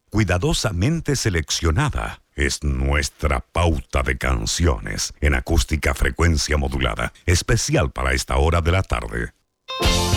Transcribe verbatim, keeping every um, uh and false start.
cuidadosamente seleccionada, es nuestra pauta de canciones en acústica frecuencia modulada, especial para esta hora de la tarde.